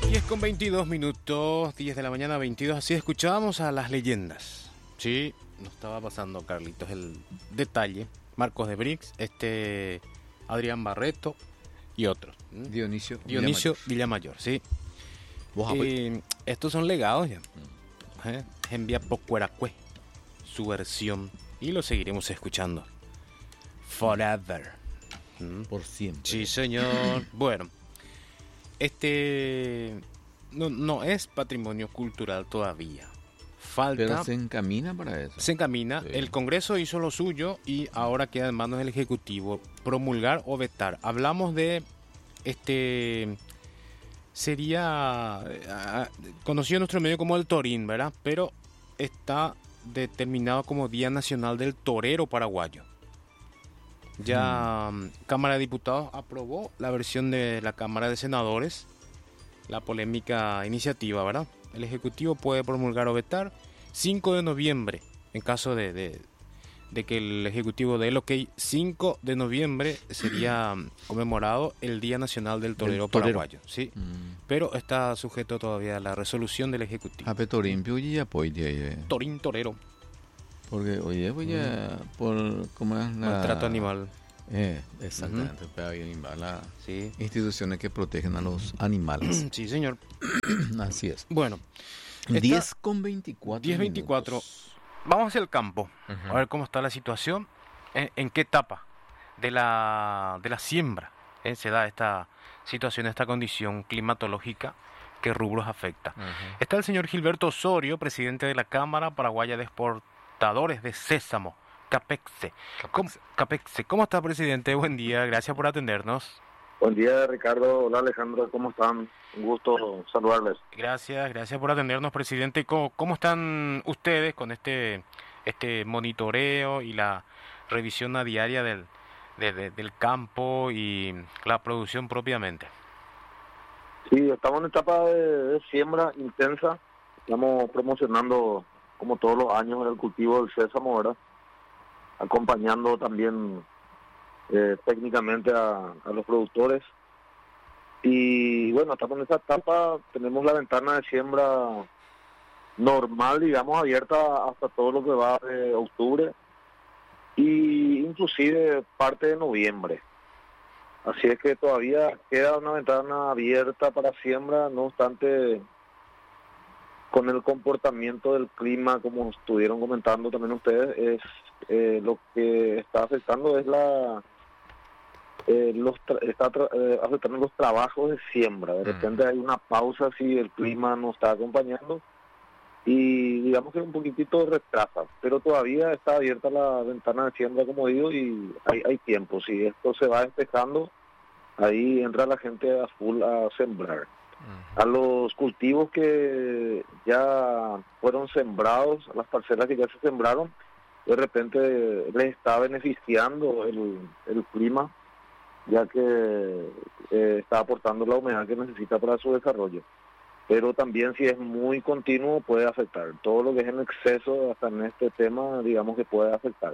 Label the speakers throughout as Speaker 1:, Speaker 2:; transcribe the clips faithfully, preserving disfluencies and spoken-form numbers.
Speaker 1: diez con veintidós minutos, diez de la mañana, veintidós. Así escuchábamos a las leyendas. Sí, nos estaba pasando, Carlitos, el detalle. Marcos de Brix, este Adrián Barreto y otros. ¿Mm?
Speaker 2: Dionisio,
Speaker 1: Dionisio Villamayor, sí. Y estos son legados ya. Mm. ¿Eh? Envía Pocueracue, su versión. Y lo seguiremos escuchando. Forever. ¿Mm?
Speaker 2: Por siempre.
Speaker 1: Sí, señor. Bueno. Este no, no es patrimonio cultural todavía. Falta.
Speaker 2: Pero se encamina para eso.
Speaker 1: Se encamina.
Speaker 2: Sí.
Speaker 1: El Congreso hizo lo suyo y ahora queda en manos del Ejecutivo promulgar o vetar. Hablamos de este. Sería conocido en nuestro medio como el Torín, ¿verdad? Pero está determinado como Día Nacional del Torero Paraguayo. Ya hmm. Cámara de Diputados aprobó la versión de la Cámara de Senadores, la polémica iniciativa, ¿verdad? El Ejecutivo puede promulgar o vetar cinco de noviembre, en caso de, de, de que el Ejecutivo dé el ok. cinco de noviembre sería conmemorado el Día Nacional del Torero, del torero. Paraguayo, ¿sí? Hmm. Pero está sujeto todavía a la resolución del Ejecutivo.
Speaker 2: Ape Torín, y apoye.
Speaker 1: Torín Torero.
Speaker 2: Porque, oye, pues ya, mm. por, ¿cómo es la...?
Speaker 1: Maltrato animal.
Speaker 2: Eh, exactamente, uh-huh. Las sí. instituciones que protegen a los animales.
Speaker 1: Sí, señor.
Speaker 2: Así es.
Speaker 1: Bueno.
Speaker 2: diez con veinticuatro
Speaker 1: diez veinticuatro. Vamos hacia el campo, uh-huh. a ver cómo está la situación, en, en qué etapa de la, de la siembra eh, se da esta situación, esta condición climatológica, qué rubros afecta. Uh-huh. Está el señor Gilberto Osorio, presidente de la Cámara Paraguaya de Exportadores de Sésamo, Capexe. ¿Cómo, Capexe. ¿Cómo está, presidente? Buen día, gracias por atendernos.
Speaker 3: Buen día, Ricardo. Hola, Alejandro, ¿cómo están? Un gusto saludarles.
Speaker 1: Gracias, gracias por atendernos, presidente. ¿Cómo, cómo están ustedes con este este monitoreo y la revisión a diaria del, de, de, del campo y la producción propiamente?
Speaker 3: Sí, estamos en etapa de, de siembra intensa. Estamos promocionando, como todos los años, el cultivo del sésamo, ¿verdad? Acompañando también eh, técnicamente a, a los productores. Y bueno, estamos en esa etapa, tenemos la ventana de siembra normal, digamos, abierta hasta todo lo que va de octubre y inclusive parte de noviembre. Así es que todavía queda una ventana abierta para siembra, no obstante, con el comportamiento del clima, como estuvieron comentando también ustedes, es eh, lo que está afectando es la eh, los tra- está tra- eh, afectando los trabajos de siembra. De repente mm. hay una pausa si el clima no está acompañando y digamos que un poquitito retrasa, pero todavía está abierta la ventana de siembra, como digo, y hay, hay tiempo. Si esto se va despejando, ahí entra la gente a full a sembrar. A los cultivos que ya fueron sembrados, a las parcelas que ya se sembraron, de repente les está beneficiando el, el clima, ya que eh, está aportando la humedad que necesita para su desarrollo. Pero también si es muy continuo puede afectar. Todo lo que es en exceso, hasta en este tema, digamos que puede afectar.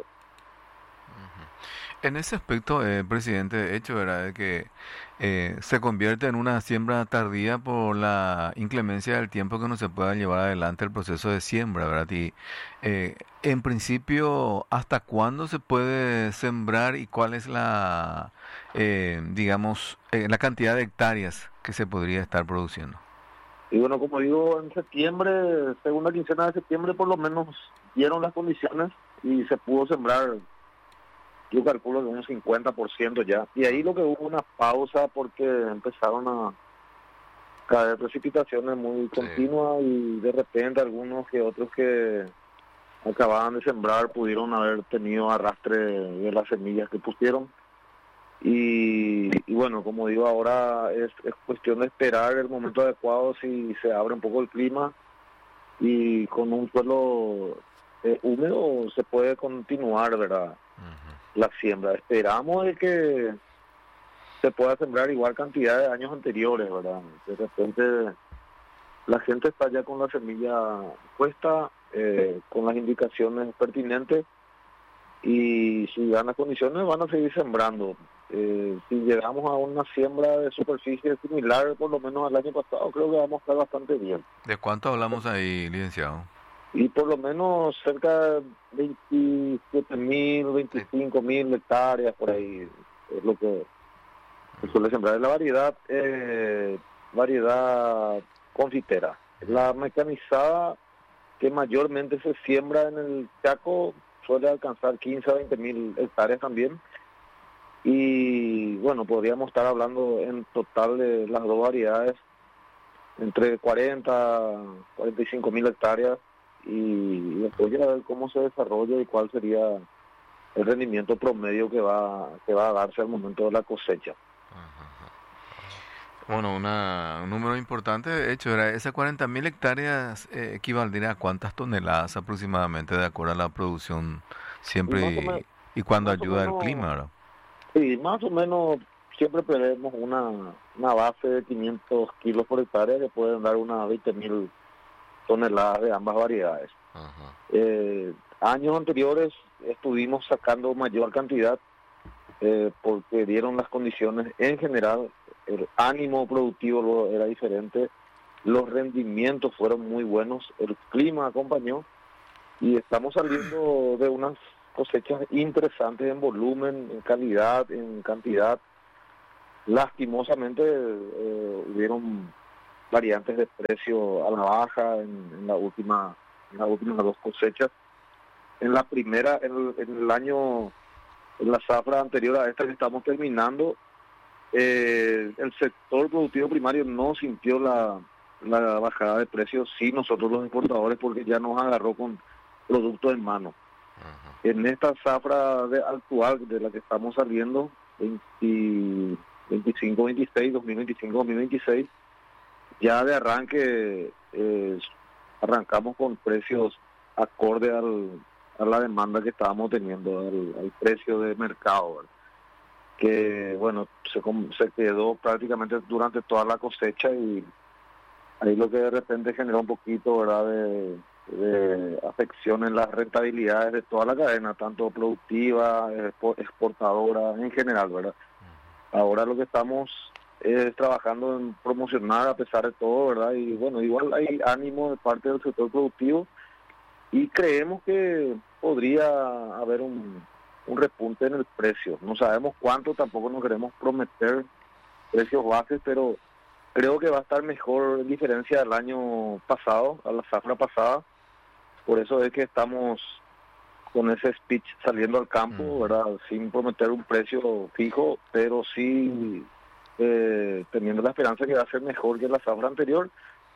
Speaker 2: En ese aspecto, eh, presidente, de hecho, ¿verdad?, de que eh, se convierte en una siembra tardía por la inclemencia del tiempo que no se pueda llevar adelante el proceso de siembra, ¿verdad? Y eh, en principio, ¿hasta cuándo se puede sembrar y cuál es la, eh, digamos, eh, la cantidad de hectáreas que se podría estar produciendo?
Speaker 3: Y bueno, como digo, en septiembre, segunda quincena de septiembre, por lo menos dieron las condiciones y se pudo sembrar. Yo calculo que un cincuenta por ciento ya. Y ahí lo que hubo una pausa porque empezaron a caer precipitaciones muy continuas sí. Y de repente algunos que otros que acababan de sembrar pudieron haber tenido arrastre de las semillas que pusieron. Y, y bueno, como digo, ahora es, es cuestión de esperar el momento adecuado si se abre un poco el clima y con un suelo eh, húmedo se puede continuar, ¿verdad? Uh-huh. La siembra. Esperamos de que se pueda sembrar igual cantidad de años anteriores, ¿verdad? De repente la gente está ya con la semilla puesta, eh, con las indicaciones pertinentes y si dan las condiciones van a seguir sembrando. eh, si llegamos a una siembra de superficie similar por lo menos al año pasado, creo que vamos a estar bastante bien.
Speaker 2: ¿De cuánto hablamos ahí, licenciado?
Speaker 3: Y por lo menos cerca de veintisiete mil, veinticinco mil hectáreas, por ahí es lo que se suele sembrar. La variedad, eh, variedad confitera. La mecanizada que mayormente se siembra en el Chaco suele alcanzar quince a veinte mil hectáreas también. Y bueno, podríamos estar hablando en total de las dos variedades entre cuarenta, cuarenta y cinco mil hectáreas, y después ya ver cómo se desarrolla y cuál sería el rendimiento promedio que va que va a darse al momento de la cosecha.
Speaker 2: Bueno, una, un número importante, de hecho, era esas cuarenta mil hectáreas eh, equivaldría a cuántas toneladas aproximadamente, de acuerdo a la producción siempre
Speaker 3: Y más o
Speaker 2: y,
Speaker 3: menos-
Speaker 2: y cuando
Speaker 3: más o
Speaker 2: ayuda el
Speaker 3: menos-
Speaker 2: clima, ¿verdad?
Speaker 3: Sí, más o menos siempre prevemos una, una base de quinientos kilos por hectárea que pueden dar unas veinte mil toneladas de ambas variedades.
Speaker 2: Ajá.
Speaker 3: Eh, años anteriores estuvimos sacando mayor cantidad eh, porque dieron las condiciones en general, el ánimo productivo lo- era diferente, los rendimientos fueron muy buenos, el clima acompañó y estamos saliendo de unas cosechas interesantes en volumen, en calidad, en cantidad. Lastimosamente eh, hubieron variantes de precio a la baja en, en la última, en las últimas dos cosechas. En la primera, en el, en el año, en la zafra anterior a esta que estamos terminando, eh, el sector productivo primario no sintió la, la bajada de precios, sí nosotros los exportadores, porque ya nos agarró con productos en mano.
Speaker 2: Ajá.
Speaker 3: En esta zafra de, actual de la que estamos saliendo, veinte, veinticinco, veintiséis, dos mil veinticinco, dos mil veintiséis, ya de arranque eh, arrancamos con precios acorde al, a la demanda que estábamos teniendo, al, al precio de mercado, ¿verdad? Que bueno, se, com- se quedó prácticamente durante toda la cosecha, y ahí lo que de repente generó un poquito, ¿verdad?, de, de afección en las rentabilidades de toda la cadena, tanto productiva, expo- exportadora, en general, ¿verdad? Ahora lo que estamos es trabajando en promocionar a pesar de todo, ¿verdad? Y bueno, igual hay ánimo de parte del sector productivo y creemos que podría haber un, un repunte en el precio. No sabemos cuánto, tampoco nos queremos prometer precios bases, pero creo que va a estar mejor en diferencia del año pasado, a la zafra pasada. Por eso es que estamos con ese speech saliendo al campo,
Speaker 2: Mm.
Speaker 3: ¿verdad? Sin prometer un precio fijo, pero sí eh, teniendo la esperanza que va a ser mejor que la zafra anterior,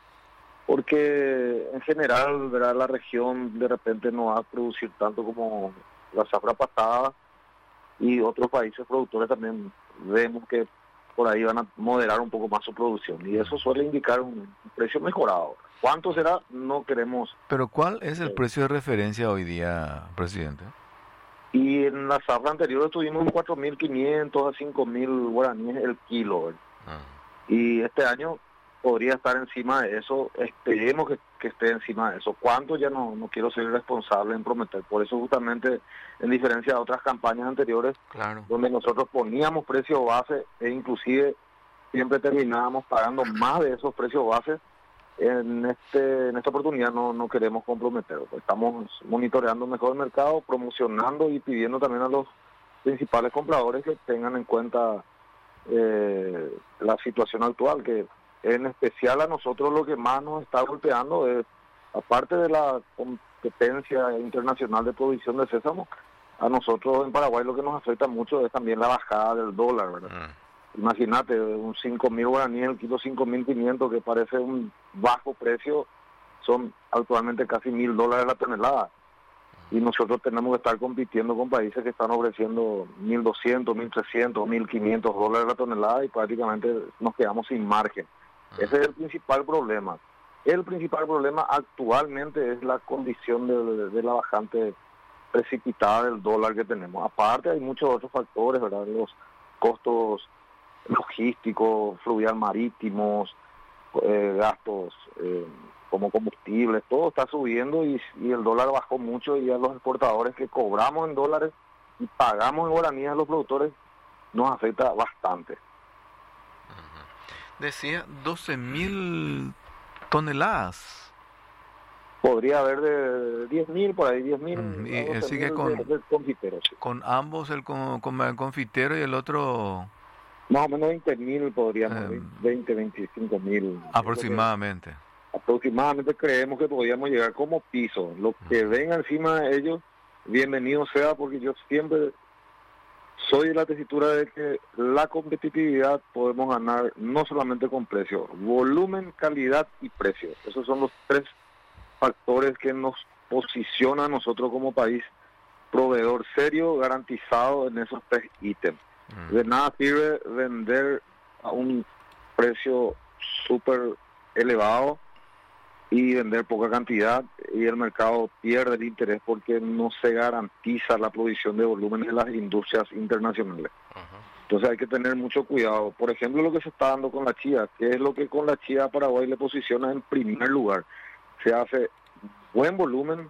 Speaker 3: porque en general, ¿verdad?, la región de repente no va a producir tanto como la zafra pasada, y otros países productores también vemos que por ahí van a moderar un poco más su producción, y eso suele indicar un precio mejorado. ¿Cuánto será? No queremos.
Speaker 2: Pero ¿cuál es el
Speaker 3: Sí.
Speaker 2: precio de referencia hoy día, presidente?
Speaker 3: Y en la zafra anterior estuvimos en cuatro mil quinientos a cinco mil guaraníes el kilo, ¿verdad?
Speaker 2: Ah.
Speaker 3: Y este año podría estar encima de eso, esperemos que, que esté encima de eso. ¿Cuánto? Ya no, no quiero ser responsable en prometer. Por eso justamente, en diferencia de otras campañas anteriores,
Speaker 2: Claro.
Speaker 3: donde nosotros poníamos precios base e inclusive siempre terminábamos pagando más de esos precios bases, en este en esta oportunidad no, no queremos comprometer. Estamos monitoreando mejor el mercado, promocionando y pidiendo también a los principales compradores que tengan en cuenta eh, la situación actual, que en especial a nosotros lo que más nos está golpeando es, aparte de la competencia internacional de producción de sésamo, a nosotros en Paraguay lo que nos afecta mucho es también la bajada del dólar, ¿verdad?
Speaker 2: Mm.
Speaker 3: Imagínate, un cinco mil guaraníes, el kilo cinco mil quinientos, que parece un bajo precio, son actualmente casi mil dólares la tonelada. Y nosotros tenemos que estar compitiendo con países que están ofreciendo mil doscientos, mil trescientos, mil quinientos dólares la tonelada, y prácticamente nos quedamos sin margen. Ese es el principal problema. El principal problema actualmente es la condición de, de la bajante precipitada del dólar que tenemos. Aparte hay muchos otros factores, ¿verdad? Los costos logísticos, fluvial marítimos, eh, gastos eh, como combustibles, todo está subiendo, y, y el dólar bajó mucho, y a los exportadores que cobramos en dólares y pagamos en guaraníes a los productores nos afecta bastante.
Speaker 2: Decía doce mil toneladas.
Speaker 3: Podría haber de diez mil, por ahí diez mil,
Speaker 2: Mm, y así que con,
Speaker 3: de, de confiteros. Sí.
Speaker 2: con ambos, el, con, con el confitero y el otro...
Speaker 3: Más o menos veinte mil podríamos,
Speaker 2: Eh,
Speaker 3: veinte, veinticinco mil.
Speaker 2: aproximadamente.
Speaker 3: Aproximadamente creemos que podríamos llegar como piso. Lo que venga encima de ellos, bienvenido sea, porque yo siempre soy de la tesitura de que la competitividad podemos ganar no solamente con precio, volumen, calidad y precio. Esos son los tres factores que nos posicionan a nosotros como país proveedor serio, garantizado en esos tres ítems. Mm. De nada sirve vender a un precio súper elevado y vender poca cantidad, y el mercado pierde el interés porque no se garantiza la provisión de volúmenes de las industrias internacionales. Uh-huh. Entonces hay que tener mucho cuidado. Por ejemplo, lo que se está dando con la chía, que es lo que con la chía a Paraguay le posiciona en primer lugar. Se hace buen volumen,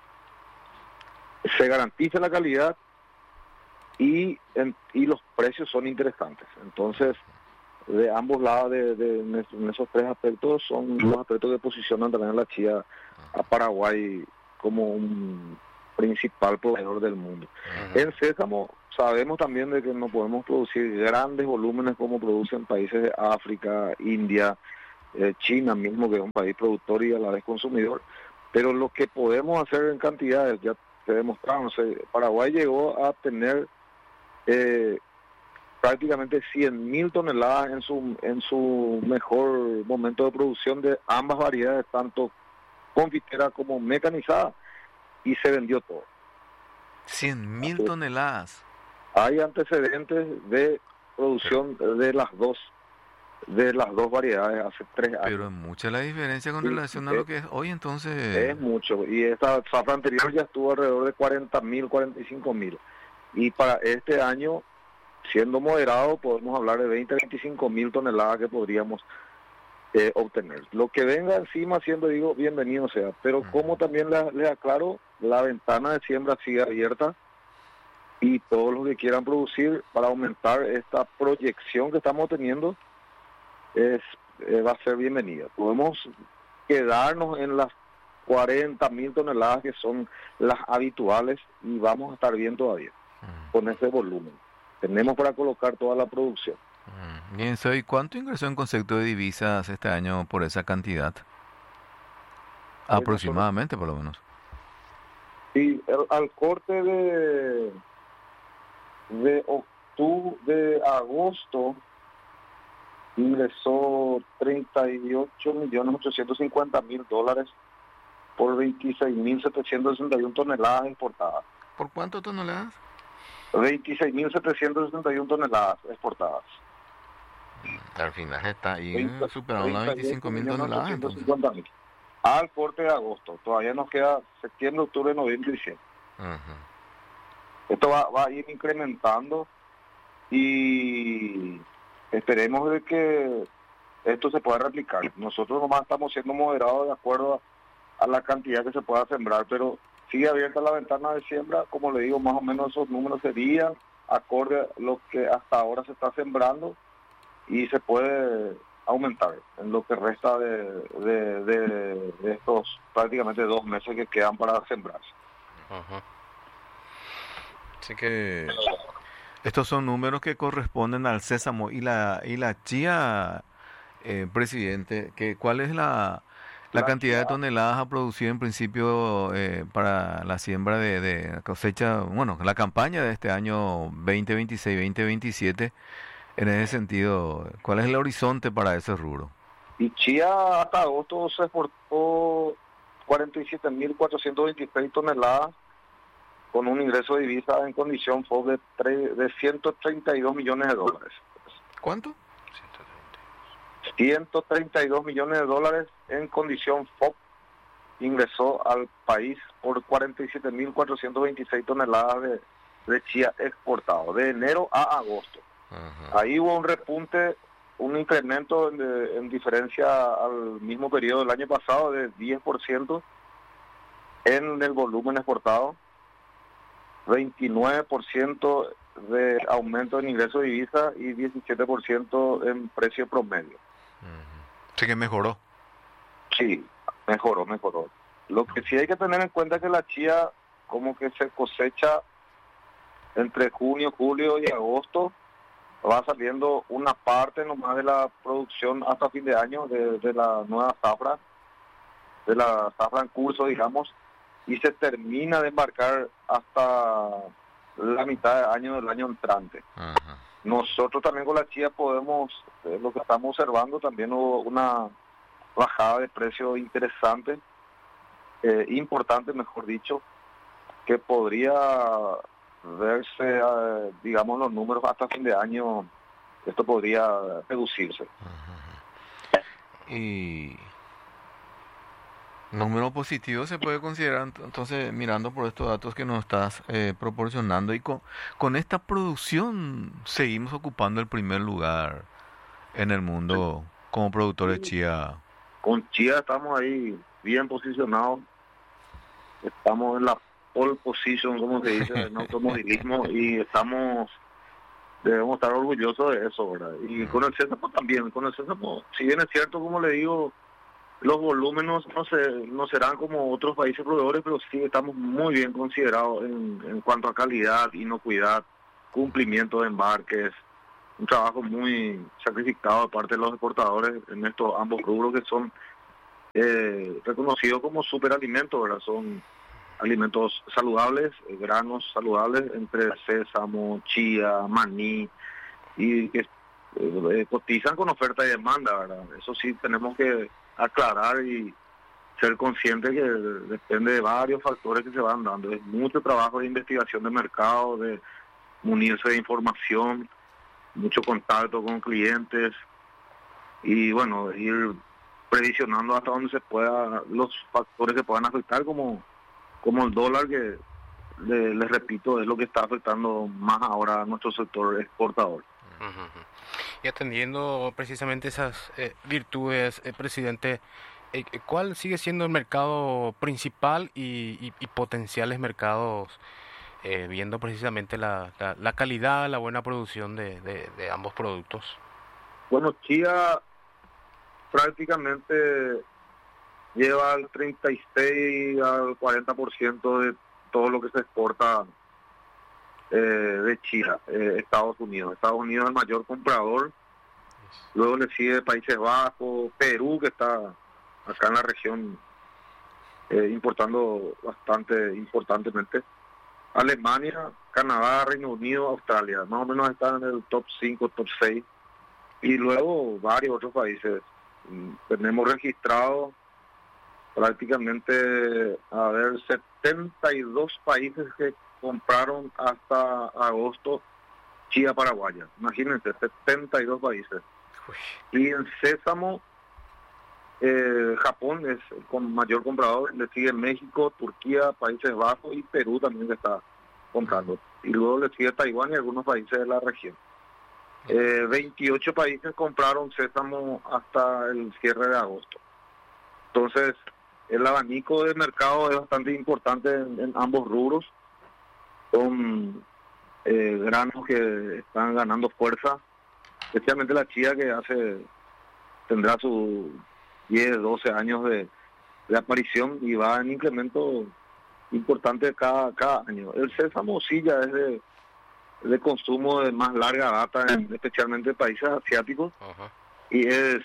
Speaker 3: se garantiza la calidad y, en, y los precios son interesantes. Entonces, de ambos lados de, de, de en esos tres aspectos son los aspectos que posicionan también a la chía a Paraguay como un principal proveedor del mundo. Uh-huh. En sésamo sabemos también de que no podemos producir grandes volúmenes como producen países de África, India, eh, China mismo, que es un país productor y a la vez consumidor, pero lo que podemos hacer en cantidades ya se demostraron. O sea, Paraguay llegó a tener eh, prácticamente cien mil toneladas en su en su mejor momento de producción de ambas variedades, tanto confitera como mecanizada, y se vendió todo.
Speaker 2: cien mil toneladas.
Speaker 3: Hay antecedentes de producción de las dos de las dos variedades hace tres años.
Speaker 2: Pero es mucha la diferencia con sí, relación a es, lo que es hoy, entonces.
Speaker 3: Es mucho, y esta zafra anterior ya estuvo alrededor de cuarenta mil, cuarenta y cinco mil, y para este año, siendo moderado, podemos hablar de veinte, veinticinco mil toneladas que podríamos eh, obtener. Lo que venga encima, siempre digo, bienvenido sea. Pero uh-huh. como también les, les aclaro, la ventana de siembra sigue abierta y todos los que quieran producir para aumentar esta proyección que estamos teniendo es eh, va a ser bienvenida. Podemos quedarnos en las cuarenta mil toneladas que son las habituales y vamos a estar bien todavía uh-huh. con ese volumen. Tenemos para colocar toda la producción.
Speaker 2: Bien, soy ¿cuánto ingresó en concepto de divisas este año por esa cantidad? Aproximadamente, por lo menos.
Speaker 3: Sí, el, al corte de de octubre, de agosto, ingresó treinta y ocho millones ochocientos cincuenta mil dólares por veintiséis mil setecientos sesenta y una toneladas exportadas.
Speaker 2: ¿Por cuánto toneladas?
Speaker 3: veintiséis mil setecientos sesenta y una toneladas exportadas.
Speaker 2: Al final está ahí superando las veinticinco mil toneladas.
Speaker 3: Entonces. Al corte de agosto. Todavía nos queda septiembre, octubre, noviembre y diciembre. Uh-huh. Esto va, va a ir incrementando y esperemos de que esto se pueda replicar. Nosotros nomás estamos siendo moderados de acuerdo a, a la cantidad que se pueda sembrar, pero sigue abierta la ventana de siembra. Como le digo, más o menos esos números serían acorde a lo que hasta ahora se está sembrando y se puede aumentar en lo que resta de, de, de, de estos prácticamente dos meses que quedan para sembrarse.
Speaker 2: Uh-huh. Así que estos son números que corresponden al sésamo y la y la chía, eh, presidente, que ¿cuál es la la, la cantidad chía de toneladas a producir en principio eh, para la siembra de, de cosecha, bueno, la campaña de este año veinte veintiséis veinte veintisiete? En ese sentido, ¿cuál es el horizonte para ese rubro?
Speaker 3: Y chía hasta agosto se exportó cuarenta y siete mil cuatrocientos veintiséis toneladas con un ingreso de divisa en condición F O B de, tre- de ciento treinta y dos millones de dólares.
Speaker 2: ¿Cuánto?
Speaker 3: ciento treinta y dos millones de dólares en condición F O B ingresó al país por cuarenta y siete mil cuatrocientos veintiséis toneladas de, de chía exportado, de enero a agosto. Uh-huh. Ahí hubo un repunte, un incremento en, de, en diferencia al mismo periodo del año pasado de diez por ciento en el volumen exportado, veintinueve por ciento de aumento en ingresos de divisa y diecisiete por ciento en precio promedio.
Speaker 2: Sí que mejoró.
Speaker 3: Sí, mejoró, mejoró. Lo que sí hay que tener en cuenta es que la chía como que se cosecha entre junio, julio y agosto, va saliendo una parte nomás de la producción hasta fin de año de, de la nueva zafra, de la zafra en curso, digamos, y se termina de embarcar hasta la mitad del año del año entrante.
Speaker 2: Ajá.
Speaker 3: Nosotros también con la chía podemos, eh, lo que estamos observando, también hubo una bajada de precio interesante, eh, importante mejor dicho, que podría verse, eh, digamos, los números hasta fin de año, esto podría reducirse.
Speaker 2: Ajá. Y número positivo se puede considerar, entonces, mirando por estos datos que nos estás eh, proporcionando, y con, con esta producción seguimos ocupando el primer lugar en el mundo como productores de chía.
Speaker 3: Con chía estamos ahí bien posicionados, estamos en la pole position, como se dice, en automovilismo, y estamos, debemos estar orgullosos de eso, ¿verdad? Y con el sésamo también, con el sésamo, si bien es cierto, como le digo, los volúmenes no se, no serán como otros países proveedores, pero sí estamos muy bien considerados en, en cuanto a calidad, inocuidad, cumplimiento de embarques, un trabajo muy sacrificado de parte de los exportadores en estos ambos rubros que son eh, reconocidos como superalimentos, ¿verdad? Son alimentos saludables, eh, granos saludables entre sésamo, chía, maní, y que eh, cotizan con oferta y demanda, ¿verdad? Eso sí tenemos que aclarar y ser conscientes que depende de varios factores que se van dando. Es mucho trabajo de investigación de mercado, de munirse de información, mucho contacto con clientes y bueno, ir previsionando hasta donde se pueda los factores que puedan afectar, como como el dólar, que le, les repito es lo que está afectando más ahora a nuestro sector exportador.
Speaker 1: Uh-huh. Y atendiendo precisamente esas eh, virtudes, eh, presidente, eh, ¿cuál sigue siendo el mercado principal y, y, y potenciales mercados, eh, viendo precisamente la, la, la calidad, la buena producción de, de, de ambos productos?
Speaker 3: Bueno, chía prácticamente lleva al treinta y seis al cuarenta por ciento de todo lo que se exporta eh, de China, eh, Estados Unidos. Estados Unidos es el mayor comprador, luego le sigue Países Bajos, Perú, que está acá en la región eh, importando bastante importantemente, Alemania, Canadá, Reino Unido, Australia, más o menos están en el top cinco, top seis, y luego varios otros países. Tenemos registrado prácticamente, a ver, setenta y dos países que compraron hasta agosto chía paraguaya. Imagínense, setenta y dos países. Uy. Y en sésamo, eh, Japón es el con mayor comprador, le sigue México, Turquía, Países Bajos y Perú también que está comprando. Y luego le sigue Taiwán y algunos países de la región. Eh, veintiocho países compraron sésamo hasta el cierre de agosto. Entonces, el abanico de mercado es bastante importante en, en ambos rubros. Son eh, granos que están ganando fuerza, especialmente la chía, que hace tendrá sus diez, doce años de, de aparición y va en incremento importante cada, cada año. El sésamo sí ya es de, de consumo de más larga data, en, especialmente en países asiáticos, uh-huh. y es,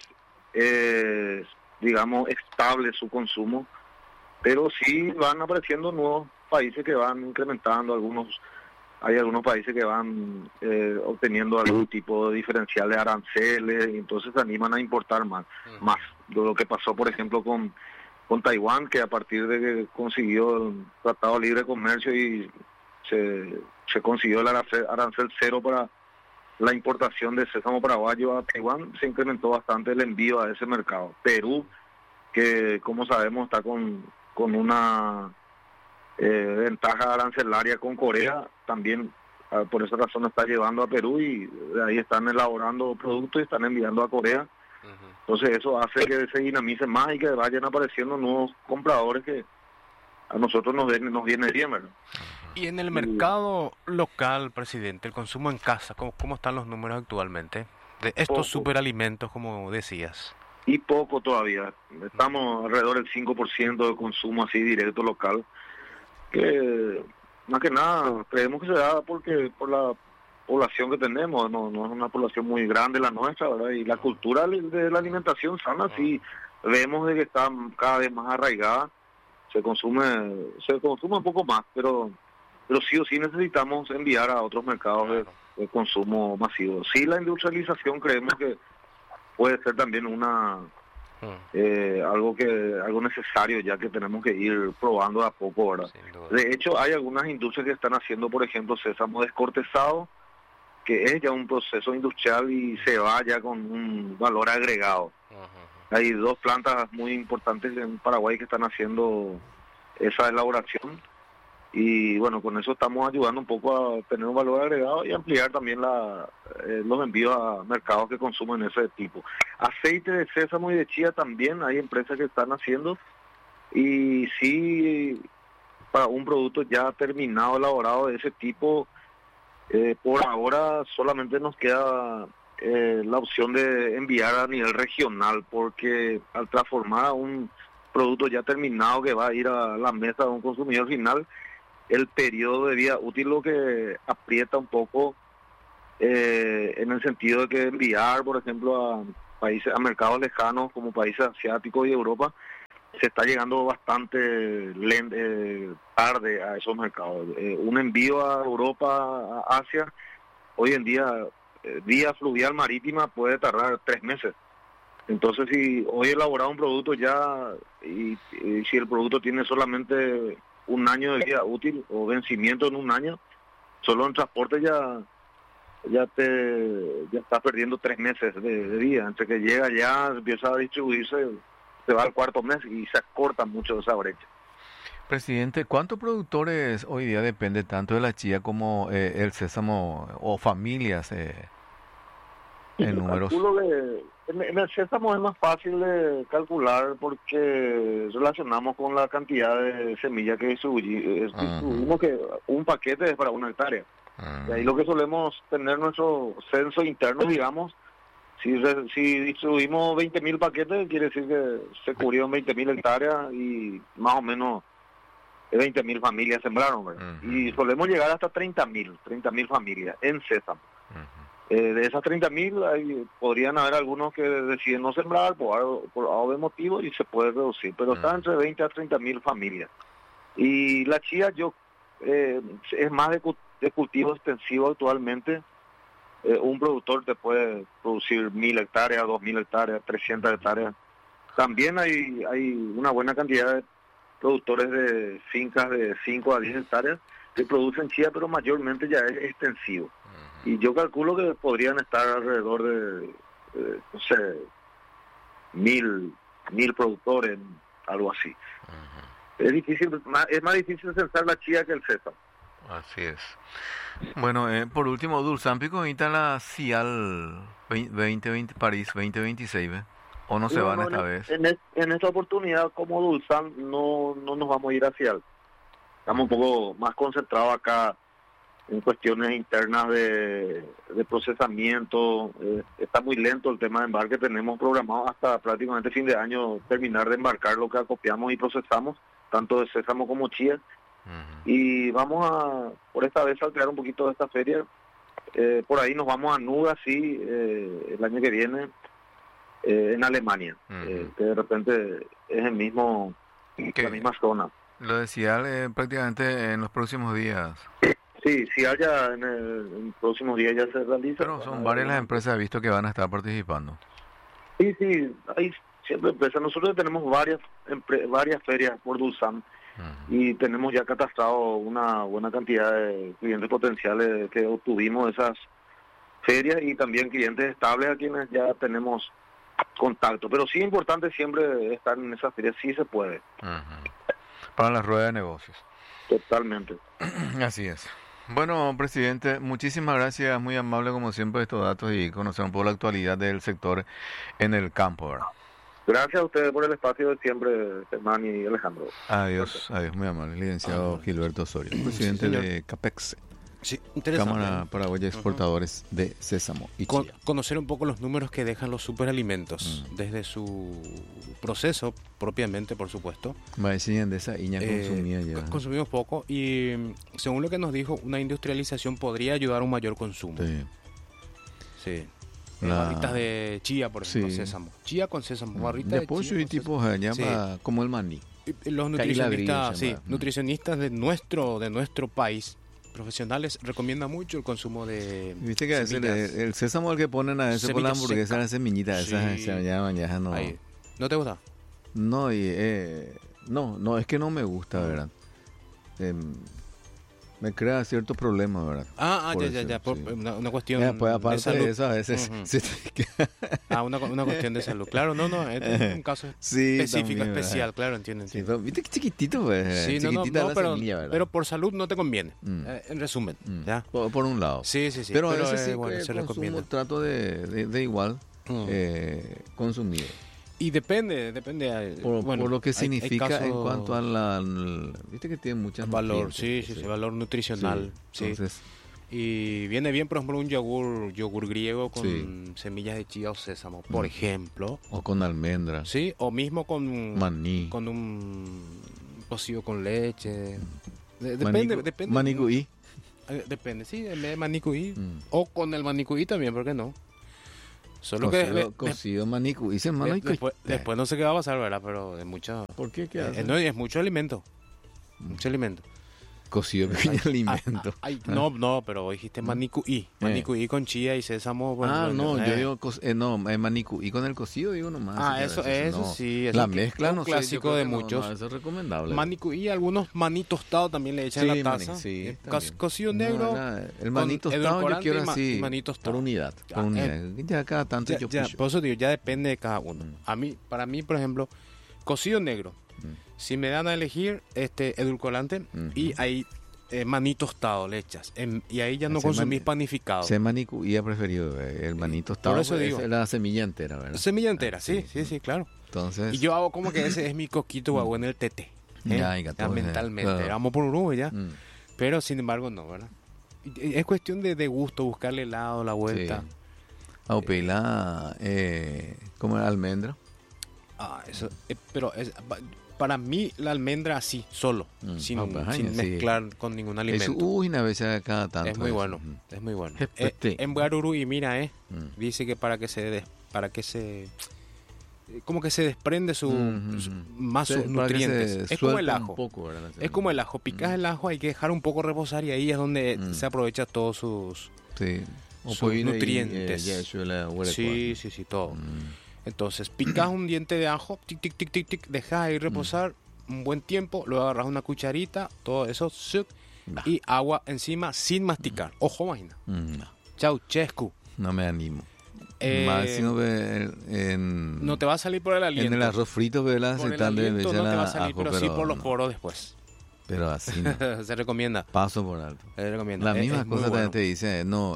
Speaker 3: es digamos, estable su consumo, pero sí van apareciendo nuevos países que van incrementando, algunos hay algunos países que van eh, obteniendo algún tipo de diferencial de aranceles, y entonces se animan a importar más, uh-huh. más de lo que pasó, por ejemplo, con, con Taiwán, que a partir de que consiguió el Tratado de Libre Comercio y se, se consiguió el arancel, arancel cero para la importación de sésamo paraguayo a Taiwán, se incrementó bastante el envío a ese mercado. Perú, que como sabemos está con, con una eh, ventaja arancelaria con Corea, también uh, por esa razón está llevando a Perú, y de ahí están elaborando productos y están enviando a Corea. Uh-huh. Entonces eso hace que se dinamice más y que vayan apareciendo nuevos compradores que a nosotros nos, den, nos viene bien, ¿verdad?
Speaker 1: Y en el mercado local, presidente, el consumo en casa, ¿cómo, cómo están los números actualmente de estos
Speaker 3: Poco.
Speaker 1: superalimentos, como decías?
Speaker 3: Y poco todavía. Estamos alrededor del cinco por ciento de consumo así directo local, que más que nada creemos que se da porque por la población que tenemos, no, no es una población muy grande la nuestra, ¿verdad? Y la cultura de la alimentación sana sí vemos de que está cada vez más arraigada, se consume, se consume un poco más, pero pero sí o sí necesitamos enviar a otros mercados de, de consumo masivo. Sí, la industrialización creemos que puede ser también una eh, algo que algo necesario, ya que tenemos que ir probando de a poco, ¿verdad? De hecho, hay algunas industrias que están haciendo, por ejemplo, sésamo descortezado, que es ya un proceso industrial y se va ya con un valor agregado. Uh-huh. Hay dos plantas muy importantes en Paraguay que están haciendo esa elaboración y bueno, con eso estamos ayudando un poco a tener un valor agregado y ampliar también la, eh, los envíos a mercados que consumen ese tipo. Aceite de sésamo y de chía también hay empresas que están haciendo, y sí, para un producto ya terminado, elaborado de ese tipo, eh, por ahora solamente nos queda eh, la opción de enviar a nivel regional, porque al transformar a un producto ya terminado que va a ir a la mesa de un consumidor final, el periodo de vida útil lo que aprieta un poco, eh, en el sentido de que enviar, por ejemplo, a países, a mercados lejanos como países asiáticos y Europa, se está llegando bastante lent, eh, tarde a esos mercados. Eh, un envío a Europa, a Asia, hoy en día, eh, vía fluvial marítima puede tardar tres meses. Entonces, si hoy he elaborado un producto ya, y, y si el producto tiene solamente un año de vida útil o vencimiento en un año, solo en transporte ya ya te ya estás perdiendo tres meses de, de vida. Entre que llega ya, empieza a distribuirse, se va al cuarto mes y se acorta mucho esa brecha.
Speaker 2: Presidente, ¿cuántos productores hoy día depende tanto de la chía como eh, el sésamo, o familias eh, en números?
Speaker 3: Calculo que en el sésamo es más fácil de calcular porque relacionamos con la cantidad de semillas que distribuimos, uh-huh. que un paquete es para una hectárea. Uh-huh. Y ahí lo que solemos tener nuestro censo interno, digamos, si, si distribuimos veinte mil paquetes, quiere decir que se cubrieron veinte mil hectáreas y más o menos veinte mil familias sembraron, ¿verdad? Uh-huh. Y solemos llegar hasta treinta mil familias en sésamo. Uh-huh. Eh, de esas treinta mil podrían haber algunos que deciden no sembrar por, por algún motivo y se puede reducir, pero uh-huh. está entre veinte a treinta mil familias. Y la chía yo eh, es más de, de cultivo extensivo actualmente. Eh, un productor te puede producir mil hectáreas, dos mil hectáreas, trescientas hectáreas. También hay, hay una buena cantidad de productores de fincas de cinco a diez hectáreas que producen chía, pero mayormente ya es extensivo. Y yo calculo que podrían estar alrededor de, eh, no sé, mil, mil productores, algo así. Uh-huh. Es difícil, es más difícil censar la chía que el sésamo.
Speaker 2: Así es. Bueno, eh, por último, Dulsan, ¿pico está la CIAL veinte veinte París veinte veintiséis, ¿ve? ¿O no se no, van
Speaker 3: no,
Speaker 2: esta
Speaker 3: en,
Speaker 2: vez?
Speaker 3: En, en esta oportunidad, como Dulsan, no, no nos vamos a ir a CIAL. Estamos un poco más concentrados acá en cuestiones internas de, de procesamiento. Eh, está muy lento el tema de embarque. Tenemos programado hasta prácticamente fin de año terminar de embarcar lo que acopiamos y procesamos, tanto de sésamo como chía. Uh-huh. Y vamos a, por esta vez, saltear un poquito de esta feria. Eh, por ahí nos vamos a Nuga, sí, eh, el año que viene, eh, en Alemania, uh-huh. eh, que de repente es el mismo, la misma zona.
Speaker 2: Lo decía eh, prácticamente en los próximos días.
Speaker 3: Sí, sí, haya en el, en el próximo día ya se realiza.
Speaker 2: Pero son varias las empresas, he visto, que van a estar participando.
Speaker 3: Sí, sí, hay siempre empresas. Nosotros tenemos varias empre- varias ferias por Dulsan uh-huh. y tenemos ya catastrado una buena cantidad de clientes potenciales que obtuvimos de esas ferias y también clientes estables a quienes ya tenemos contacto. Pero sí es importante siempre estar en esas ferias, sí se puede.
Speaker 2: Uh-huh. Para la rueda de negocios.
Speaker 3: Totalmente.
Speaker 2: Así es. Bueno, presidente, muchísimas gracias, muy amable como siempre estos datos y conocer un poco la actualidad del sector en el campo, ¿verdad?
Speaker 3: Gracias a ustedes por el espacio de siempre, Germán y Alejandro.
Speaker 2: Adiós, adiós, muy amable. Licenciado ah, Gilberto Osorio, presidente sí, de CAPEX.
Speaker 1: Sí, interesante.
Speaker 2: Cámara Paraguaya de Exportadores uh-huh. de Sésamo y
Speaker 1: Con, conocer un poco los números que dejan los superalimentos, uh-huh. desde su proceso propiamente, por supuesto.
Speaker 2: Va de esa iña
Speaker 1: eh,
Speaker 2: consumía ya.
Speaker 1: Consumimos poco y según lo que nos dijo, una industrialización podría ayudar a un mayor consumo.
Speaker 2: Sí.
Speaker 1: Sí. La... barritas de chía, por ejemplo,
Speaker 2: sí.
Speaker 1: sésamo. Chía con sésamo, barritas
Speaker 2: de,
Speaker 1: de
Speaker 2: pollo
Speaker 1: chía
Speaker 2: y tipo allá sí. como el maní.
Speaker 1: Y los nutricionistas, sí, mm. nutricionistas de nuestro de nuestro país, profesionales, recomiendan mucho el consumo de
Speaker 2: viste que el, el sésamo el que ponen a ese por la hamburguesa, las semillitas, sí. esas se llaman ya no.
Speaker 1: Ahí. ¿No te gusta?
Speaker 2: No, y, eh, no, no, es que no me gusta, ¿verdad? Eh, me crea cierto problema, ¿verdad?
Speaker 1: Ah, ah ya, ya, ya, por sí. una, una cuestión
Speaker 2: ya, pues, aparte
Speaker 1: de salud.
Speaker 2: De eso, a veces uh-huh. sí.
Speaker 1: Ah, una, una cuestión de salud. Claro, no, no, es un caso sí, específico, también, especial, ¿verdad? Claro, entiendo, entiendo.
Speaker 2: Sí, viste que chiquitito, pues.
Speaker 1: Sí, no, no, no
Speaker 2: la
Speaker 1: pero,
Speaker 2: semilla,
Speaker 1: pero por salud no te conviene, mm. eh, en resumen,
Speaker 2: mm.
Speaker 1: ¿ya?
Speaker 2: Por, por un lado.
Speaker 1: Sí, sí, sí.
Speaker 2: Pero,
Speaker 1: pero
Speaker 2: a veces
Speaker 1: eh,
Speaker 2: sí
Speaker 1: bueno,
Speaker 2: que
Speaker 1: se recomienda.
Speaker 2: trato de, de, de igual mm. eh, consumir.
Speaker 1: Y depende, depende.
Speaker 2: Por,
Speaker 1: bueno,
Speaker 2: por lo que
Speaker 1: hay,
Speaker 2: significa
Speaker 1: hay casos...
Speaker 2: en cuanto a la, al, viste que tiene muchas
Speaker 1: valor, sí, sí, sí, valor nutricional, sí.
Speaker 2: Entonces,
Speaker 1: y viene bien, por ejemplo, un yogur, yogur griego con sí. semillas de chía o sésamo, por mm. ejemplo.
Speaker 2: O con almendras.
Speaker 1: Sí, o mismo con
Speaker 2: maní,
Speaker 1: con un cocido con leche. De, depende,
Speaker 2: Manicu,
Speaker 1: depende.
Speaker 2: Manicuí.
Speaker 1: Depende, sí, en vez de manicuí mm. o con el manicuí también, ¿por qué no? Solo
Speaker 2: cocido,
Speaker 1: que
Speaker 2: cocido manico, dice hermano,
Speaker 1: de, después, después no sé qué va a pasar, ¿verdad? Pero es mucho.
Speaker 2: ¿Por qué? ¿Qué hace?
Speaker 1: Eh, no, es mucho alimento. Mucho alimento.
Speaker 2: Cocido pequeño alimento.
Speaker 1: Ay, ay, no, no, pero dijiste manicuí. Manicuí eh. con chía y sésamo.
Speaker 2: Bueno, ah, no, eh. yo digo, eh, no, eh, manicuí con el cocido digo nomás.
Speaker 1: Ah, eso, eso no. sí. Eso
Speaker 2: la mezcla,
Speaker 1: es un
Speaker 2: no
Speaker 1: clásico
Speaker 2: sé,
Speaker 1: de
Speaker 2: no,
Speaker 1: muchos.
Speaker 2: No, eso es recomendable.
Speaker 1: Manicuí, algunos maní tostado también le echan
Speaker 2: sí,
Speaker 1: en la taza.
Speaker 2: Maní, sí,
Speaker 1: eh, cocido negro.
Speaker 2: No, el maní tostado yo quiero así, por unidad. Por unidad. Eh, ya cada tanto
Speaker 1: ya,
Speaker 2: yo
Speaker 1: ya, por eso digo, ya depende de cada uno. Mm. A mí, para mí, por ejemplo, cocido negro. Mm. Si me dan a elegir este edulcorante mm-hmm. y ahí Eh, maní tostado le echas en, y ahí ya no ese consumís mani, panificado.
Speaker 2: Ese maní y he preferido el maní tostado.
Speaker 1: Por eso digo,
Speaker 2: es la semilla entera, ¿verdad?
Speaker 1: Semilla entera, sí, sí, sí, sí, claro.
Speaker 2: Entonces,
Speaker 1: y yo hago como que ese es mi coquito guagua en el tete. ¿eh?
Speaker 2: Ya, ya,
Speaker 1: ya mentalmente. Claro. Vamos por Uruguay ya. Mm. Pero sin embargo no, ¿verdad? Es cuestión de, de gusto, buscarle helado, la vuelta.
Speaker 2: Sí. A Opeila, eh, ¿cómo era almendra?
Speaker 1: Ah, eso, eh, pero es, para mí la almendra así, solo, mm. sin, oh, pues, sin mezclar sí. con ningún alimento.
Speaker 2: Es, uy, una vez cada tanto.
Speaker 1: Es muy
Speaker 2: eso.
Speaker 1: bueno, mm. es muy bueno. Eh, en Buaruru y mira, eh, mm. dice que para que se des, para que se como que se desprende su, mm-hmm. su más sus nutrientes. Es como el ajo.
Speaker 2: Poco,
Speaker 1: es como el ajo, picas mm. el ajo, hay que dejar un poco reposar y ahí es donde mm. se aprovecha todos sus,
Speaker 2: sí.
Speaker 1: sus nutrientes.
Speaker 2: Y, eh, yeah,
Speaker 1: sí, sí, sí, todo. Mm. Entonces, picas un diente de ajo, tic, tic, tic, tic, tic, dejas ahí reposar mm. un buen tiempo, luego agarras una cucharita, todo eso, suc, nah. y agua encima sin masticar. Mm. Ojo, imagina. Mm. Chau, chescu.
Speaker 2: No me animo.
Speaker 1: Eh,
Speaker 2: Más sino que en,
Speaker 1: no te va a salir por el aliento.
Speaker 2: En el arroz frito, ¿verdad?
Speaker 1: Por el aliento no te va a salir, ajo, pero, pero sí por los poros después.
Speaker 2: Pero así no.
Speaker 1: Se recomienda.
Speaker 2: Paso por alto.
Speaker 1: Se recomienda.
Speaker 2: La
Speaker 1: es,
Speaker 2: misma
Speaker 1: es
Speaker 2: cosa
Speaker 1: bueno.
Speaker 2: te dice, no...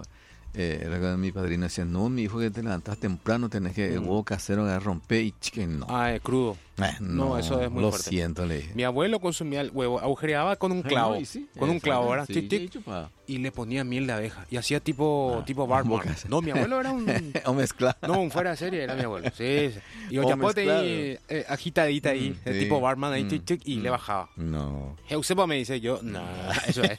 Speaker 2: Eh, mi padrino decía, no, mi hijo, que te levantas temprano, tenés que el huevo casero que romper y chicken, no.
Speaker 1: Ah, es crudo.
Speaker 2: Eh, no,
Speaker 1: no, eso es muy
Speaker 2: lo
Speaker 1: fuerte.
Speaker 2: Lo siento, le dije.
Speaker 1: Mi abuelo consumía el huevo, agujereaba con un clavo,
Speaker 2: Ay, no, sí,
Speaker 1: con un clavo, ¿verdad?
Speaker 2: Sí,
Speaker 1: tic, tic,
Speaker 2: sí,
Speaker 1: y le ponía miel de abeja y hacía tipo, ah, tipo barman. No, mi abuelo era un...
Speaker 2: o mezclado.
Speaker 1: No, un fuera de serie era mi abuelo, sí, sí. Y o chapote ahí, eh, agitadita ahí, mm, sí. tipo barman ahí, mm, tic, tic, y mm, le bajaba.
Speaker 2: No.
Speaker 1: Eusepa me dice yo, no, eso es.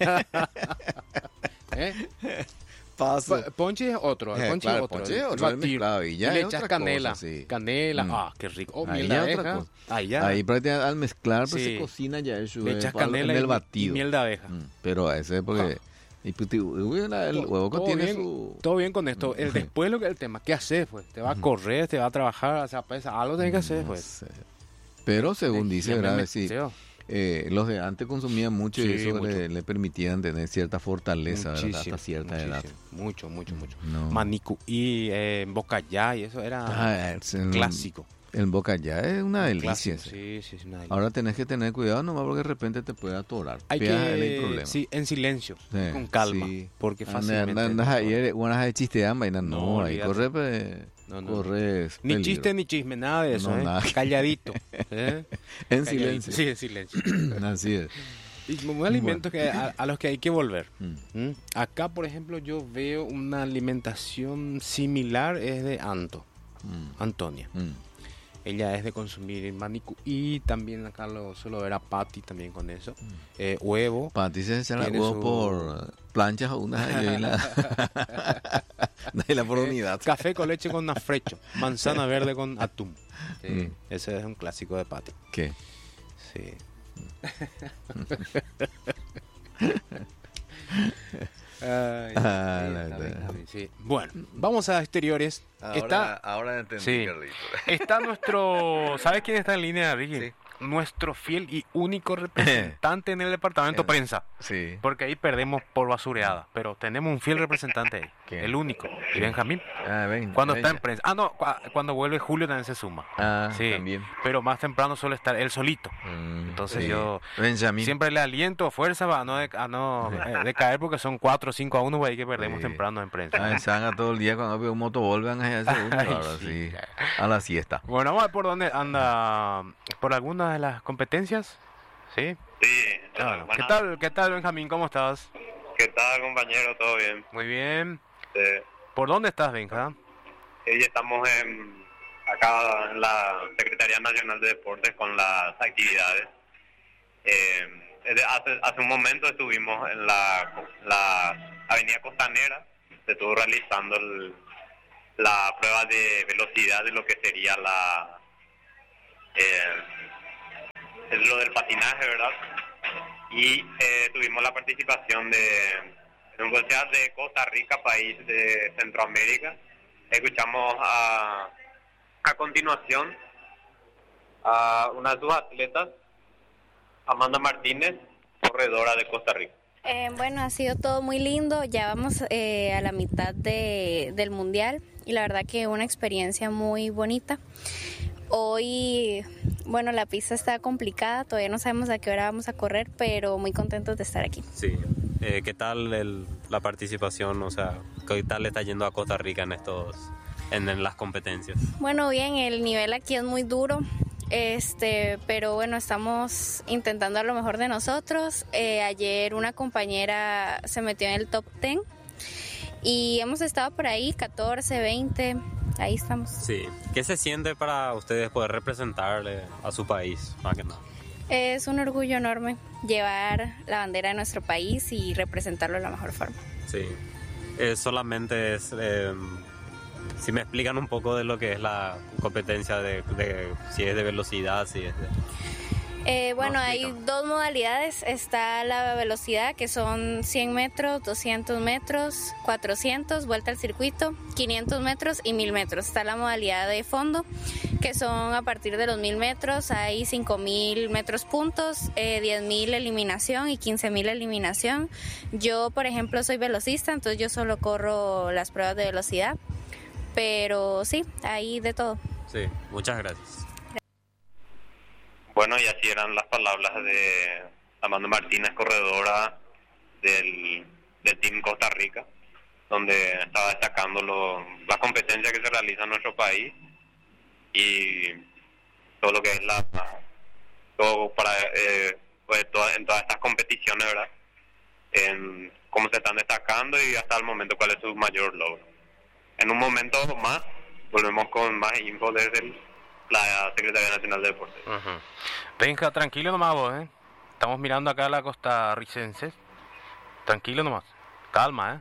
Speaker 1: ¿Eh?
Speaker 2: Paso.
Speaker 1: Ponche es otro, el
Speaker 2: eh,
Speaker 1: ponche
Speaker 2: claro,
Speaker 1: es otro.
Speaker 2: Ponche es
Speaker 1: otro,
Speaker 2: el mezclado, y ya
Speaker 1: y le
Speaker 2: es
Speaker 1: echas
Speaker 2: otra
Speaker 1: canela,
Speaker 2: cosa, sí.
Speaker 1: canela, mm. ah, qué rico. Oh, miel de abeja.
Speaker 2: Ahí ya. Ahí prácticamente al mezclar pues
Speaker 1: sí.
Speaker 2: se cocina ya eso.
Speaker 1: Le echas canela
Speaker 2: en el
Speaker 1: y,
Speaker 2: batido.
Speaker 1: y miel de abeja.
Speaker 2: Mm. Pero ese es porque ah. y, el huevo
Speaker 1: todo
Speaker 2: tiene
Speaker 1: bien,
Speaker 2: su...
Speaker 1: Todo bien con esto. El, después lo que el tema, ¿qué haces pues? Te va a correr, te va a trabajar, o sea, pues, algo tienes que hacer pues.
Speaker 2: Sé. Pero según dice, ¿verdad? Sí. Eh, los de antes consumían mucho sí, y eso mucho. Le, le permitían tener cierta fortaleza hasta cierta muchísimo. Edad.
Speaker 1: Mucho, mucho, mucho.
Speaker 2: No.
Speaker 1: Manicu y eh, bocayá y eso era ah, el, clásico.
Speaker 2: El bocayá es una delicia.
Speaker 1: Sí, sí, es una delicia.
Speaker 2: Ahora tenés que tener cuidado nomás porque de repente te puede atorar.
Speaker 1: Hay
Speaker 2: Pea,
Speaker 1: que,
Speaker 2: no hay problema.
Speaker 1: Sí, en silencio, sí, con calma, sí. Porque
Speaker 2: anda,
Speaker 1: fácilmente...
Speaker 2: Andas ayer, unas de chiste de vaina, no, no ahí corre... Pues,
Speaker 1: no, no.
Speaker 2: corres
Speaker 1: Ni
Speaker 2: peligro.
Speaker 1: chiste ni chisme, nada de eso,
Speaker 2: No,
Speaker 1: ¿eh?
Speaker 2: nada.
Speaker 1: Calladito. ¿eh?
Speaker 2: En
Speaker 1: Calladito.
Speaker 2: silencio.
Speaker 1: Sí, en silencio.
Speaker 2: Así es.
Speaker 1: Y un alimento que a, a los que hay que volver.
Speaker 2: Mm.
Speaker 1: ¿Mm? Acá, por ejemplo, yo veo una alimentación similar, es de Anto,
Speaker 2: Mm.
Speaker 1: Antonia.
Speaker 2: Mm.
Speaker 1: Ella es de consumir manicú y también acá lo suelo ver a Patty también con eso. Eh, huevo.
Speaker 2: Pati se echa la
Speaker 1: Tiene
Speaker 2: huevo
Speaker 1: su-
Speaker 2: por planchas o unas ahí en la, de la por unidad.
Speaker 1: Café con leche con afrecho. Manzana verde con atún. Sí,
Speaker 2: Mm.
Speaker 1: ese es un clásico de Patty.
Speaker 2: ¿Qué?
Speaker 1: Sí. Ay,
Speaker 2: Ah,
Speaker 1: sí,
Speaker 2: la
Speaker 1: está
Speaker 2: verdad.
Speaker 1: bien, está bien, sí. Bueno, vamos a exteriores. está,
Speaker 2: ahora entendí,
Speaker 1: sí, está nuestro, ¿sabes quién está en línea, Ricky?
Speaker 2: Sí.
Speaker 1: Nuestro fiel y único representante en el departamento
Speaker 2: En-
Speaker 1: prensa.
Speaker 2: Sí.
Speaker 1: Porque ahí perdemos por basureada, pero tenemos un fiel representante ahí,
Speaker 2: ¿Quién?
Speaker 1: el único, y Benjamín.
Speaker 2: Ah, ven.
Speaker 1: Cuando
Speaker 2: ven
Speaker 1: está
Speaker 2: ya.
Speaker 1: en prensa. Ah, no, cu- cuando vuelve Julio también se suma.
Speaker 2: Ah,
Speaker 1: Sí,
Speaker 2: también.
Speaker 1: pero más temprano suele estar él solito.
Speaker 2: Mm,
Speaker 1: Entonces
Speaker 2: sí.
Speaker 1: yo
Speaker 2: Benjamín.
Speaker 1: siempre le aliento fuerza a no, de, a no eh, decaer porque son cuatro o cinco a uno ahí que perdemos
Speaker 2: Sí.
Speaker 1: temprano en prensa.
Speaker 2: Ah, en Sanga todo el día cuando veo un motovol van a hacer segundo,
Speaker 1: Ay,
Speaker 2: ahora
Speaker 1: sí.
Speaker 2: sí. A la siesta.
Speaker 1: Bueno, vamos a ver por dónde anda, por alguna de las competencias. ¿Sí?
Speaker 4: Sí,
Speaker 1: Ah,
Speaker 4: eh,
Speaker 1: ¿Qué
Speaker 4: buenas.
Speaker 1: tal, qué tal, Benjamín? ¿Cómo estás?
Speaker 4: ¿Qué tal, compañero? ¿Todo bien?
Speaker 1: Muy bien.
Speaker 4: Eh,
Speaker 1: ¿Por dónde estás, Benja?
Speaker 4: hoy estamos en, acá en la Secretaría Nacional de Deportes con las actividades. Eh, desde hace, hace un momento estuvimos en la, la Avenida Costanera, se estuvo realizando el- la prueba de velocidad de lo que sería la... Eh, es lo del patinaje, ¿verdad? Y eh, tuvimos la participación de universidad de Costa Rica, país de Centroamérica. Escuchamos a, a continuación a una de sus atletas, Amanda Martínez, corredora de Costa Rica.
Speaker 5: Eh, bueno, ha sido todo muy lindo, ya vamos eh, a la mitad de, del mundial y la verdad que una experiencia muy bonita. Hoy, bueno, la pista está complicada, todavía no sabemos a qué hora vamos a correr, pero muy contentos de estar aquí.
Speaker 6: Sí. Eh, ¿Qué tal el- la participación? O sea, ¿qué tal le está yendo a Costa Rica en estos, en, en las competencias?
Speaker 5: Bueno, bien, el nivel aquí es muy duro, este, pero bueno, estamos intentando lo mejor de nosotros. Eh, ayer una compañera se metió en el top diez y hemos estado por ahí, catorce, veinte, ahí estamos.
Speaker 6: Sí. ¿Qué se siente para ustedes poder representarle a su país? Más que nada.
Speaker 5: Es un orgullo enorme llevar la bandera de nuestro país y representarlo de la mejor forma.
Speaker 6: Sí. Eh, solamente es... eh, si me explican un poco de lo que es la competencia, de, de si es de velocidad, si es de...
Speaker 5: Eh, bueno,
Speaker 6: No,
Speaker 5: hay
Speaker 6: explica.
Speaker 5: dos modalidades. Está la velocidad, que son cien metros, doscientos metros, cuatrocientos, vuelta al circuito, quinientos metros y mil metros. Está la modalidad de fondo, que son a partir de los mil metros. Hay cinco mil metros puntos, eh, diez mil eliminación y quince mil eliminación. Yo, por ejemplo, soy velocista, entonces yo solo corro las pruebas de velocidad. Pero sí, hay de todo.
Speaker 6: Sí, muchas gracias.
Speaker 4: Bueno, y así eran las palabras de Amanda Martínez, corredora del, del Team Costa Rica, donde estaba destacando lo, la competencia que se realiza en nuestro país y todo lo que es la todo para eh, pues, toda- en todas estas competiciones, ¿verdad? En cómo se están destacando y hasta el momento cuál es su mayor logro. En un momento más volvemos con más info desde el- la Secretaría Nacional de Deportes.
Speaker 1: Ujú. Benja, tranquilo nomás vos, ¿eh? Estamos mirando acá a la costarricense. Tranquilo nomás. Calma,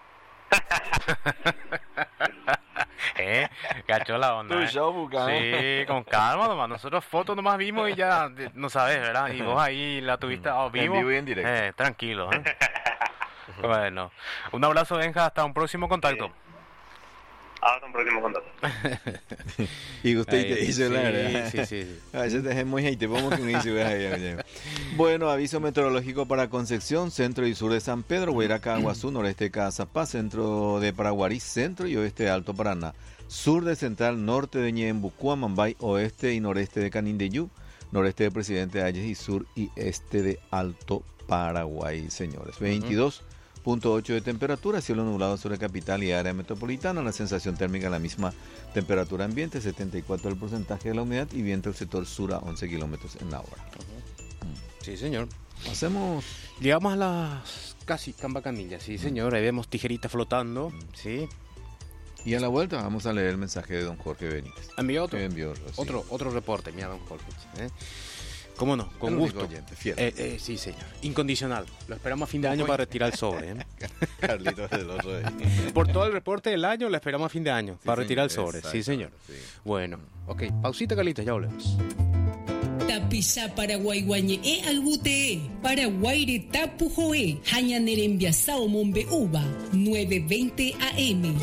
Speaker 1: ¿eh? ¿Eh? Cachó la onda,
Speaker 2: Tu
Speaker 1: ¿eh?
Speaker 2: show, Bucán.
Speaker 1: Sí, con calma nomás. Nosotros fotos nomás vimos y ya de- no sabes, ¿verdad? Y vos ahí la tuviste a vivo.
Speaker 2: vivo y en directo.
Speaker 1: Eh, tranquilo, ¿eh? Bueno, un abrazo, Benja. Hasta un próximo contacto.
Speaker 4: Hasta un próximo contacto.
Speaker 2: Y usted
Speaker 1: Ahí,
Speaker 2: te hizo la
Speaker 1: sí,
Speaker 2: verdad.
Speaker 1: sí, sí, sí.
Speaker 2: A veces te muy hate, vamos que no hice, ahí. Bueno, aviso meteorológico para Concepción, centro y sur de San Pedro, Huayraca, Aguazú, noreste de Cazapá, centro de Paraguarí, centro y oeste de Alto Paraná, sur de Central, norte de Ñembucúa, Mambay, oeste y noreste de Canindeyú, noreste de Presidente Ayes y sur y este de Alto Paraguay, señores. veintidós punto ocho de temperatura, cielo nublado sobre capital y área metropolitana, la sensación térmica la misma temperatura ambiente, setenta y cuatro el porcentaje de la humedad y viento del sector sur a once kilómetros en la hora.
Speaker 1: Uh-huh. Mm. Sí, señor.
Speaker 2: Hacemos...
Speaker 1: Llegamos a las casi Cambacanillas, sí, señor, ahí vemos tijeritas flotando, mm. sí.
Speaker 2: Y a la vuelta vamos a leer el mensaje de don Jorge Benítez.
Speaker 1: ¿Envió otro?
Speaker 2: Envió,
Speaker 1: otro, otro reporte, mira don Jorge. ¿eh? ¿Cómo no? Con
Speaker 2: el
Speaker 1: gusto.
Speaker 2: Oyente, fiel.
Speaker 1: Eh, eh, sí, señor. Incondicional. Lo esperamos a fin de año para retirar el sobre. ¿eh?
Speaker 2: Carlitos del Oso.
Speaker 1: Por todo el reporte del año, lo esperamos a fin de año sí, para retirar señor, el sobre. Sí, señor. Sí. Bueno, ok. Pausita, Carlitos, ya volvemos.
Speaker 7: Tapisa Paraguay guañe e albute Paraguay tapu joe hañanerembia sao mombe uva nueve veinte A M.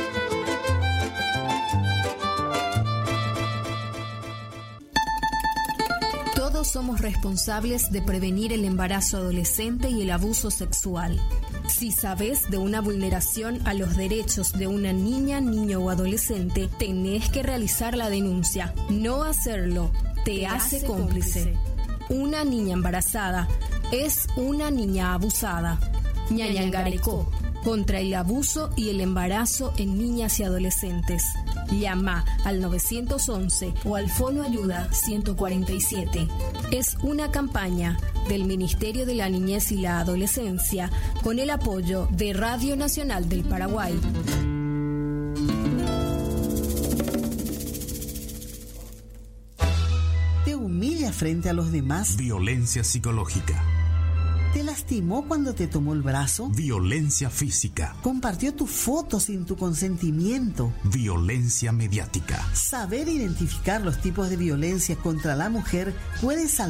Speaker 8: Todos somos responsables de prevenir el embarazo adolescente y el abuso sexual. Si sabes de una vulneración a los derechos de una niña, niño o adolescente, tenés que realizar la denuncia. No hacerlo te, te hace, hace cómplice. cómplice. Una niña embarazada es una niña abusada. Ñañangarecó, contra el abuso y el embarazo en niñas y adolescentes. Llama al nueve once o al Fono Ayuda ciento cuarenta y siete. Es una campaña del Ministerio de la Niñez y la Adolescencia con el apoyo de Radio Nacional del Paraguay.
Speaker 9: ¿Te humilla frente a los demás?
Speaker 10: Violencia psicológica.
Speaker 9: ¿Te lastimó cuando te tomó el brazo?
Speaker 10: Violencia física.
Speaker 9: ¿Compartió tu foto sin tu consentimiento?
Speaker 10: Violencia mediática.
Speaker 9: Saber identificar los tipos de violencia contra la mujer puede salvar